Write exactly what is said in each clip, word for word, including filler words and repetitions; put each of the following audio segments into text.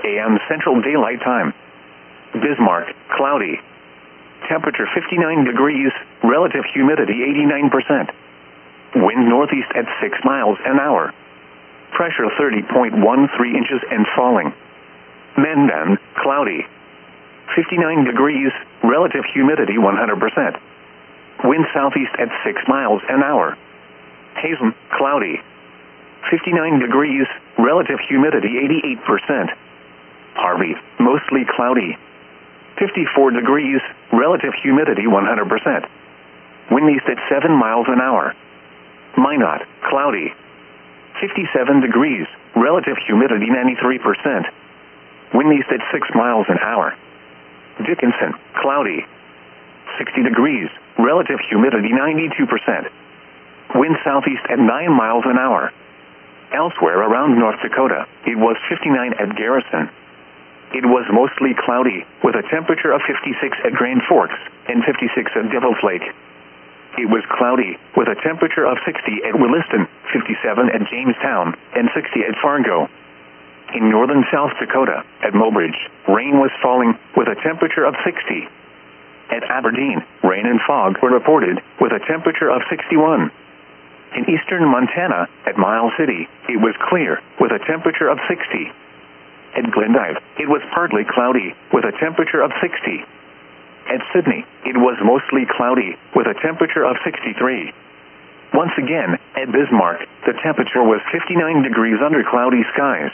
a m Central Daylight Time. Bismarck, cloudy. Temperature fifty-nine degrees, relative humidity eighty-nine percent. Wind northeast at six miles an hour. Pressure thirty point one three inches and falling. Mandan, cloudy. fifty-nine degrees, relative humidity one hundred percent. Wind southeast at six miles an hour. Hazen, cloudy. fifty-nine degrees, relative humidity eighty-eight percent. Harvey, mostly cloudy. fifty-four degrees, relative humidity one hundred percent. Wind east at seven miles an hour. Minot, cloudy. fifty-seven degrees, relative humidity ninety-three percent. Wind east at six miles an hour. Dickinson, cloudy. sixty degrees, relative humidity ninety-two percent. Wind southeast at nine miles an hour. Elsewhere around North Dakota, it was fifty-nine at Garrison. It was mostly cloudy, with a temperature of fifty-six at Grand Forks and fifty-six at Devil's Lake. It was cloudy, with a temperature of sixty at Williston, fifty-seven at Jamestown, and sixty at Fargo. In northern South Dakota, at Mobridge, rain was falling, with a temperature of sixty. At Aberdeen, rain and fog were reported, with a temperature of sixty-one. In eastern Montana, at Miles City, it was clear, with a temperature of sixty. At Glendive, it was partly cloudy, with a temperature of sixty. At Sydney, it was mostly cloudy, with a temperature of sixty-three. Once again, at Bismarck, the temperature was fifty-nine degrees under cloudy skies.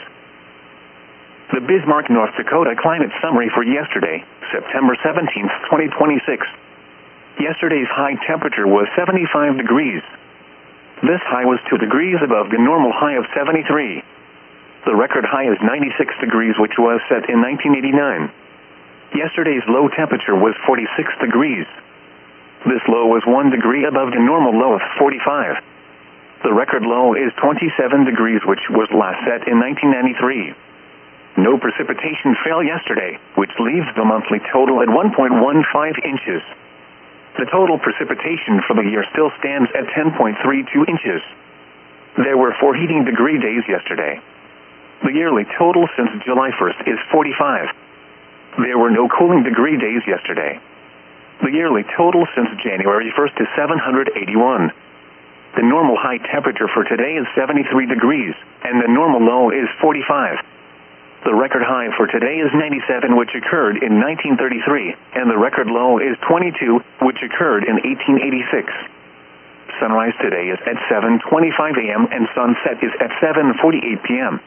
The Bismarck, North Dakota climate summary for yesterday, September seventeenth, twenty twenty-six. Yesterday's high temperature was seventy-five degrees. This high was two degrees above the normal high of seventy-three. The record high is ninety-six degrees, which was set in nineteen eighty-nine. Yesterday's low temperature was forty-six degrees. This low was one degree above the normal low of forty-five. The record low is twenty-seven degrees, which was last set in nineteen ninety-three. No precipitation fell yesterday, which leaves the monthly total at one point one five inches. The total precipitation for the year still stands at ten point three two inches. There were four heating degree days yesterday. The yearly total since July first is forty-five. There were no cooling degree days yesterday. The yearly total since January first is seven hundred eighty-one. The normal high temperature for today is seventy-three degrees, and the normal low is forty-five. The record high for today is ninety-seven, which occurred in nineteen thirty-three, and the record low is twenty-two, which occurred in eighteen eighty-six. Sunrise today is at seven twenty-five a m and sunset is at seven forty-eight p m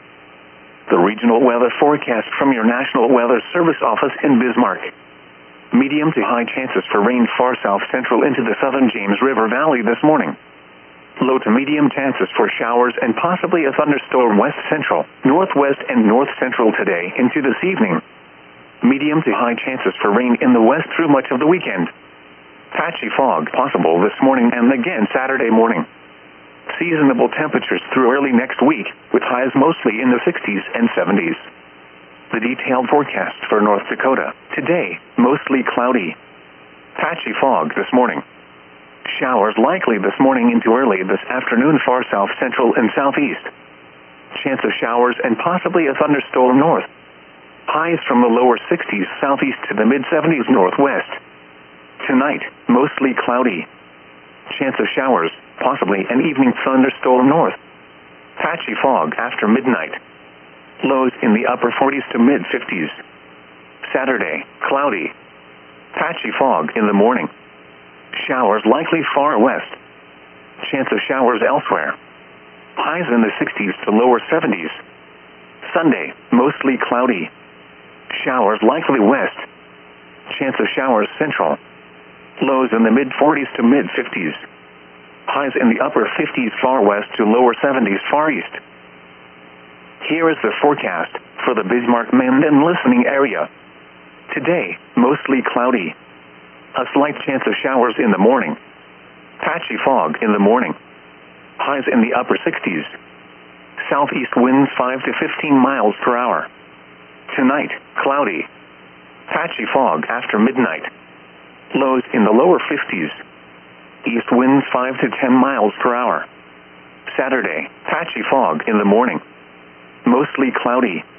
The regional weather forecast from your National Weather Service office in Bismarck. Medium to high chances for rain far south central into the southern James River Valley this morning. Low to medium chances for showers and possibly a thunderstorm west central, northwest and north central today into this evening. Medium to high chances for rain in the west through much of the weekend. Patchy fog possible this morning and again Saturday morning. Seasonable temperatures through early next week, with highs mostly in the sixties and seventies. The detailed forecast for North Dakota. Today, mostly cloudy. Patchy fog this morning. Showers likely this morning into early this afternoon far south central and southeast. Chance of showers and possibly a thunderstorm north. Highs from the lower sixties southeast to the mid seventies northwest. Tonight, mostly cloudy. Chance of showers, possibly an evening thunderstorm north. Patchy fog after midnight. Lows in the upper forties to mid fifties. Saturday, cloudy. Patchy fog in the morning. Showers likely far west. Chance of showers elsewhere. Highs in the sixties to lower seventies. Sunday, mostly cloudy. Showers likely west. Chance of showers central. Lows in the mid forties to mid fifties. Highs in the upper fifties far west to lower seventies far east. Here is the forecast for the Bismarck-Mandan listening area. Today, mostly cloudy. A slight chance of showers in the morning. Patchy fog in the morning. Highs in the upper sixties. Southeast winds five to fifteen miles per hour. Tonight, cloudy. Patchy fog after midnight. Lows in the lower fifties. East winds five to ten miles per hour. Saturday, patchy fog in the morning. Mostly cloudy.